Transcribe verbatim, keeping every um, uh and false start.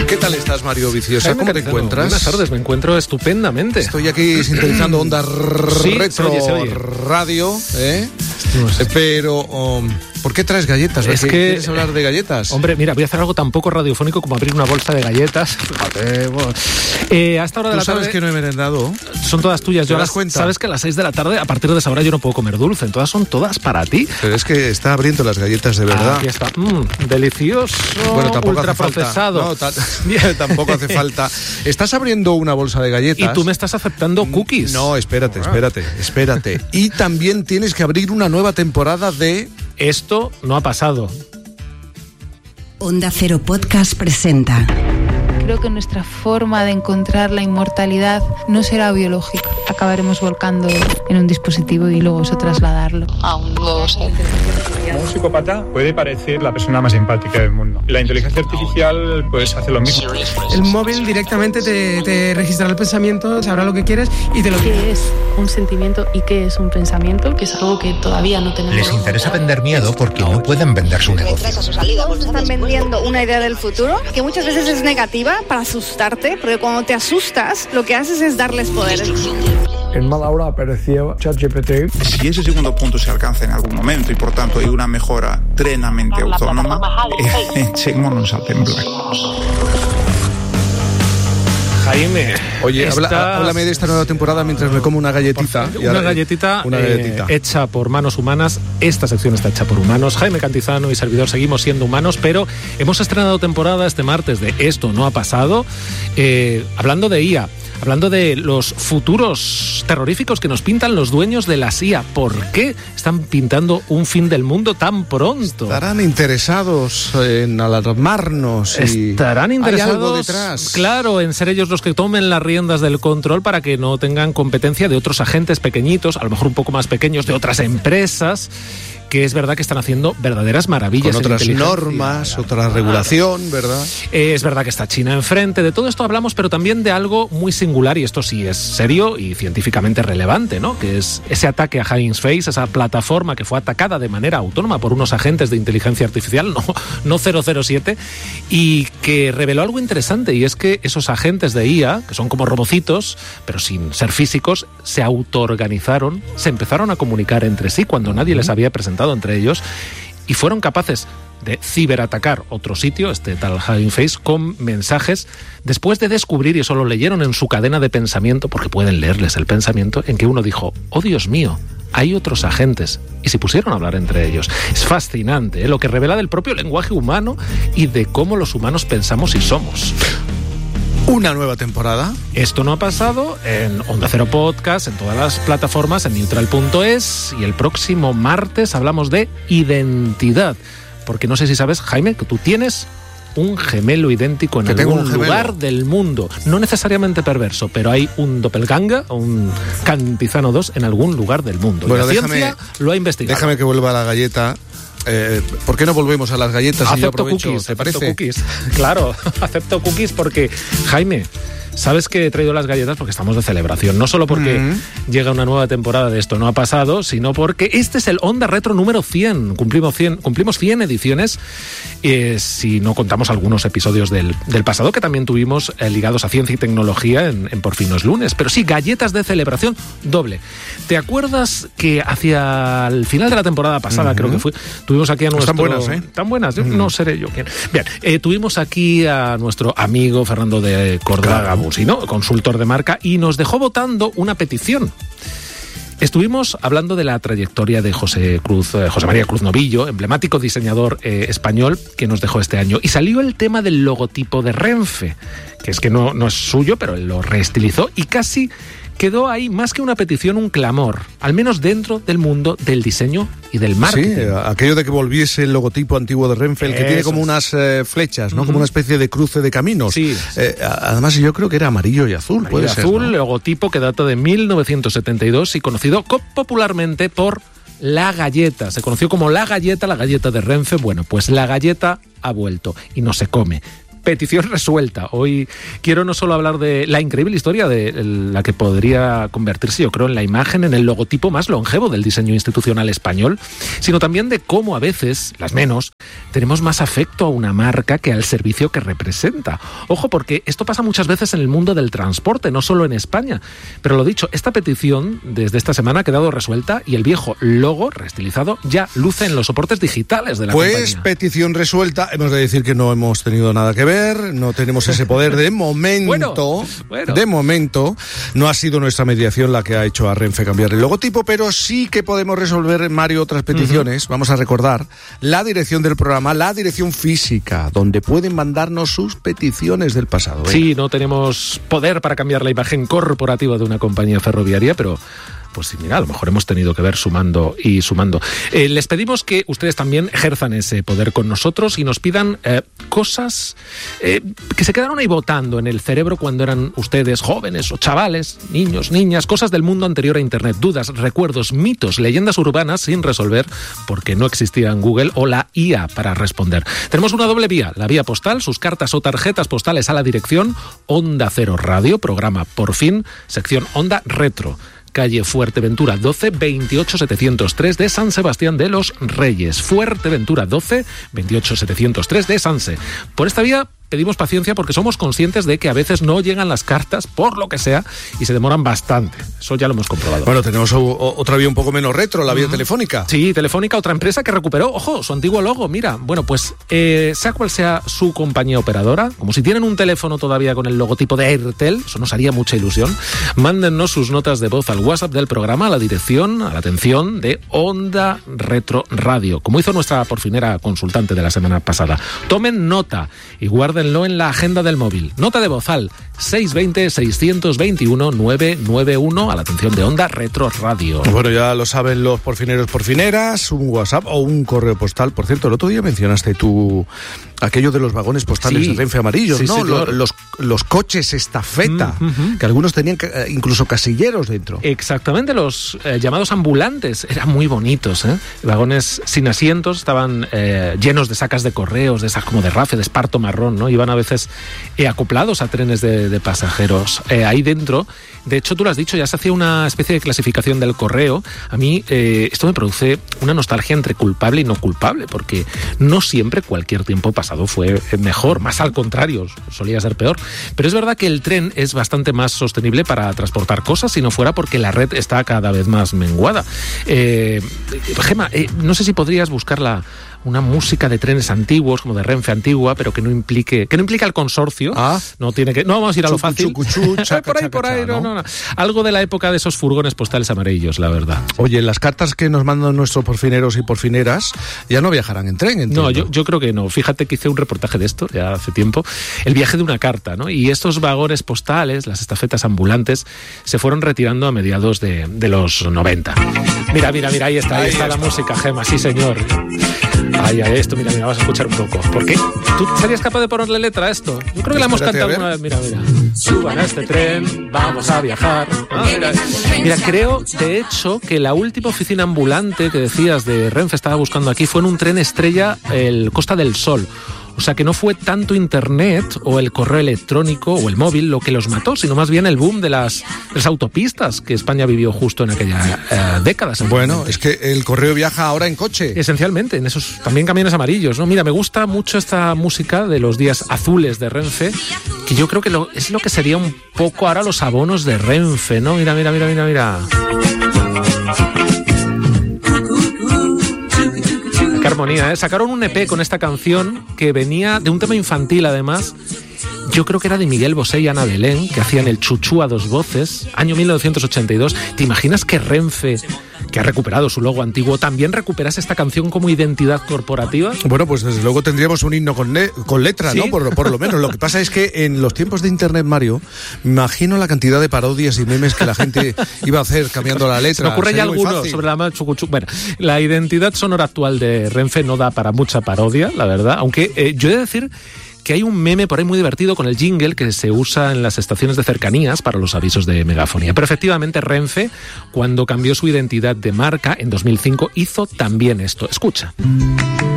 ¿Qué tal estás, Mario Viciosa? ¿Cómo te encuentras? Buenas tardes, me encuentro estupendamente. Estoy aquí sintonizando Onda sí, Retro se oye, se oye. Radio, ¿eh? No sé. Pero, um, ¿por qué traes galletas? Es que, ¿Quieres hablar de galletas? Hombre, mira, voy a hacer algo tan poco radiofónico como abrir una bolsa de galletas. Fíjate, bueno. eh, a esta hora de ¿Tú la sabes tarde que no he merendado? son todas tuyas. ¿Te Yo das las, cuenta? Sabes que a las seis de la tarde, a partir de esa hora yo no puedo comer dulce. Todas son todas para ti. Pero es que está abriendo las galletas de verdad. Aquí está. Mm, delicioso. Bueno, tampoco hace falta. Ultraprocesado. No, ta- tampoco hace falta. Estás abriendo una bolsa de galletas. Y tú me estás aceptando cookies. No, espérate, espérate, espérate. Y también tienes que abrir una nueva temporada de... Esto no ha pasado. Onda Cero Podcast presenta. Creo que nuestra forma de encontrar la inmortalidad no será biológica. Acabaremos volcando en un dispositivo y luego eso trasladarlo a un nuevo ser. Un psicópata puede parecer la persona más empática del mundo. La inteligencia artificial pues hace lo mismo. El móvil directamente te, te registrará el pensamiento, sabrá lo que quieres y te lo... ¿Qué es un sentimiento y qué es un pensamiento? Que es algo que todavía no tenemos. Les interesa vender miedo porque no pueden vender su negocio. Están vendiendo una idea del futuro que muchas veces es negativa para asustarte, porque cuando te asustas lo que haces es darles poder. En mala hora apareció ChatGPT. Si ese segundo punto se alcanza en algún momento y por tanto hay una mejora plenamente autónoma, echémonos al templo. Jaime, Oye, estás... habla, háblame de esta nueva temporada mientras me como una galletita. Una ahora, galletita, una galletita. Eh, hecha por manos humanas. Esta sección está hecha por humanos. Jaime Cantizano y servidor seguimos siendo humanos, pero hemos estrenado temporada este martes de Esto no ha pasado, eh, hablando de I A. Hablando de los futuros terroríficos que nos pintan los dueños de las I A. ¿Por qué están pintando un fin del mundo tan pronto? Estarán interesados en alarmarnos. Y Estarán interesados, hay algo detrás. Claro, en ser ellos los que tomen las riendas del control para que no tengan competencia de otros agentes pequeñitos, a lo mejor un poco más pequeños, de otras empresas, que es verdad que están haciendo verdaderas maravillas. Con otras normas, otra regulación, ¿verdad? Eh, es verdad que está China enfrente, de todo esto hablamos, pero también de algo muy singular, y esto sí es serio y científicamente relevante, ¿no? Que es ese ataque a Hugging Face, esa plataforma que fue atacada de manera autónoma por unos agentes de inteligencia artificial, no, no cero cero siete, y que reveló algo interesante, y es que esos agentes de I A, que son como robocitos, pero sin ser físicos, se autoorganizaron, se empezaron a comunicar entre sí cuando nadie les había presentado entre ellos, y fueron capaces de ciberatacar otro sitio, este tal Hugging Face, con mensajes, después de descubrir, y eso lo leyeron en su cadena de pensamiento, porque pueden leerles el pensamiento, en que uno dijo: oh Dios mío, hay otros agentes, y se pusieron a hablar entre ellos. Es fascinante, ¿eh? Lo que revela del propio lenguaje humano y de cómo los humanos pensamos y somos. Una nueva temporada. Esto no ha pasado en Onda Cero Podcast, en todas las plataformas, en neutral punto es, y el próximo martes hablamos de identidad. Porque no sé si sabes, Jaime, que tú tienes un gemelo idéntico en que algún lugar del mundo. No necesariamente perverso, pero hay un doppelganger, un Cantizano dos en algún lugar del mundo. Bueno, y la déjame, ciencia lo ha investigado. Déjame que vuelva a la galleta. Eh, ¿Por qué no volvemos a las galletas? Acepto y yo aprovecho, cookies, ¿te acepto parece? cookies. Claro, acepto cookies porque, Jaime, sabes que he traído las galletas porque estamos de celebración. No solo porque mm. llega una nueva temporada de Esto no ha pasado, sino porque este es el Onda Retro número cien. Cumplimos cien, cumplimos cien ediciones, eh, si no contamos algunos episodios del, del pasado que también tuvimos eh, ligados a ciencia y tecnología en, en Por fin no es lunes. Pero sí, galletas de celebración doble. ¿Te acuerdas que hacia el final de la temporada pasada, uh-huh. creo que fue, tuvimos aquí a nuestro... Están buenas, ¿eh? Están buenas, uh-huh. no seré yo quien. Bien, eh, tuvimos aquí a nuestro amigo Fernando de Córdoba, claro. Sí, ¿no? Consultor de marca, y nos dejó votando una petición. Estuvimos hablando de la trayectoria de José Cruz, eh, José María Cruz Novillo, emblemático diseñador eh, español que nos dejó este año, y salió el tema del logotipo de Renfe, que es que no, no es suyo, pero él lo reestilizó y casi quedó ahí más que una petición, un clamor, al menos dentro del mundo del diseño y del marketing. Sí, aquello de que volviese el logotipo antiguo de Renfe, el que Eso tiene como es. unas eh, flechas, ¿no? Uh-huh. Como una especie de cruce de caminos. Sí. Eh, además, yo creo que era amarillo y azul, amarillo puede y ser, azul, ¿no? Logotipo que data de mil novecientos setenta y dos y conocido popularmente por La Galleta. Se conoció como La Galleta, la galleta de Renfe. Bueno, pues La Galleta ha vuelto y no se come. petición resuelta. Hoy quiero no solo hablar de la increíble historia de la que podría convertirse, yo creo, en la imagen, en el logotipo más longevo del diseño institucional español, sino también de cómo a veces, las menos, tenemos más afecto a una marca que al servicio que representa. Ojo, porque esto pasa muchas veces en el mundo del transporte, no solo en España. Pero lo dicho, esta petición desde esta semana ha quedado resuelta y el viejo logo reestilizado ya luce en los soportes digitales de la pues, compañía. Pues petición resuelta. Hemos de decir que no hemos tenido nada que ver, no tenemos ese poder de momento. bueno, bueno. De momento, no ha sido nuestra mediación la que ha hecho a Renfe cambiar el logotipo, pero sí que podemos resolver, Mario, otras peticiones. Uh-huh. Vamos a recordar la dirección del programa, la dirección física, donde pueden mandarnos sus peticiones del pasado. ¿eh? Sí, no tenemos poder para cambiar la imagen corporativa de una compañía ferroviaria, pero pues sí, mira, a lo mejor hemos tenido que ver sumando y sumando. Eh, les pedimos que ustedes también ejerzan ese poder con nosotros y nos pidan eh, cosas eh, que se quedaron ahí botando en el cerebro cuando eran ustedes jóvenes o chavales, niños, niñas, cosas del mundo anterior a Internet, dudas, recuerdos, mitos, leyendas urbanas sin resolver porque no existía en Google o la I A para responder. Tenemos una doble vía, la vía postal, sus cartas o tarjetas postales a la dirección Onda Cero Radio, programa Por Fin, sección Onda Retro, calle Fuerteventura doce, veintiocho setecientos tres de San Sebastián de los Reyes. Fuerteventura doce, veintiocho setecientos tres de Sanse. Por esta vía pedimos paciencia porque somos conscientes de que a veces no llegan las cartas, por lo que sea, y se demoran bastante. Eso ya lo hemos comprobado. Bueno, tenemos o, o, otra vía un poco menos retro, la vía uh-huh. telefónica. Sí, Telefónica, otra empresa que recuperó, ojo, su antiguo logo. Mira, bueno, pues eh, sea cual sea su compañía operadora, como si tienen un teléfono todavía con el logotipo de Airtel, eso nos haría mucha ilusión, mándennos sus notas de voz al WhatsApp del programa a la dirección, a la atención de Onda Retro Radio, como hizo nuestra porfinera consultante de la semana pasada. Tomen nota y guarden en la agenda del móvil. Nota de voz al seis dos cero, seis dos uno, nueve nueve uno a la atención de Onda Retro Radio. Bueno, ya lo saben los porfineros, porfineras, un WhatsApp o un correo postal. Por cierto, el otro día mencionaste tú aquello de los vagones postales sí. de Renfe amarillos, sí, ¿no? Los, los, los coches estafeta, mm-hmm. que algunos tenían eh, incluso casilleros dentro. Exactamente, los eh, llamados ambulantes. Eran muy bonitos, ¿eh? Vagones sin asientos, estaban eh, llenos de sacas de correos, de esas como de rafe, de esparto marrón, ¿no? Iban a veces eh, acoplados a trenes de, de pasajeros. Eh, ahí dentro, de hecho, tú lo has dicho, ya se hacía una especie de clasificación del correo. A mí eh, esto me produce una nostalgia entre culpable y no culpable, porque no siempre cualquier tiempo pasado fue mejor, más al contrario, solía ser peor. Pero es verdad que el tren es bastante más sostenible para transportar cosas, si no fuera porque la red está cada vez más menguada. Eh, Gema, eh, no sé si podrías buscar la... una música de trenes antiguos, como de Renfe antigua, pero que no implique, que no implica el consorcio. Ah. No tiene que, no vamos a ir a lo chucu, fácil. Chucu, chucu, chaca, por ahí, chaca, por ahí, chaca, no, ¿no? no, no. Algo de la época de esos furgones postales amarillos, la verdad. Oye, las cartas que nos mandan nuestros porfineros y porfineras ya no viajarán en tren, entiendo. No, yo, yo creo que no. Fíjate que hice un reportaje de esto ya hace tiempo. El viaje de una carta, ¿no? Y estos vagones postales, las estafetas ambulantes, se fueron retirando a mediados de, de los noventa. Mira, mira, mira, ahí está, ahí, ahí está, está la música, Gema, sí señor. Ay, ay, esto, mira, mira, vas a escuchar un poco. ¿Por qué? ¿Tú serías capaz de ponerle letra a esto? Yo creo que la hemos cantado alguna vez. Mira, mira. Suban a este tren, vamos a viajar. Ah, mira. mira, creo, de hecho, que la última oficina ambulante que decías de Renfe estaba buscando aquí fue en un tren estrella, el Costa del Sol. O sea que no fue tanto internet o el correo electrónico o el móvil lo que los mató, sino más bien el boom de las, de las autopistas que España vivió justo en aquella eh, década. Bueno, es que el correo viaja ahora en coche. Esencialmente, en esos también camiones amarillos, ¿no? Mira, me gusta mucho esta música de los días azules de Renfe, que yo creo que lo, es lo que sería un poco ahora los abonos de Renfe, ¿no? Mira, mira, mira, mira, mira. Qué armonía, ¿eh? Sacaron un E P con esta canción que venía de un tema infantil, además. Yo creo que era de Miguel Bosé y Ana Belén, que hacían el chuchú a dos voces, año mil novecientos ochenta y dos. ¿Te imaginas que Renfe, que ha recuperado su logo antiguo, también recuperase esta canción como identidad corporativa? Bueno, pues desde luego tendríamos un himno con, ne- con letra, ¿sí? ¿No? Por, por lo menos. Lo que pasa es que en los tiempos de Internet, Mario, me imagino la cantidad de parodias y memes que la gente iba a hacer cambiando la letra. Se me ocurre ya alguno sobre la más chucuchú. Bueno, la identidad sonora actual de Renfe no da para mucha parodia, la verdad, aunque eh, yo he de decir que hay un meme por ahí muy divertido con el jingle que se usa en las estaciones de cercanías para los avisos de megafonía. Pero efectivamente Renfe, cuando cambió su identidad de marca en dos mil cinco, hizo también esto. Escucha.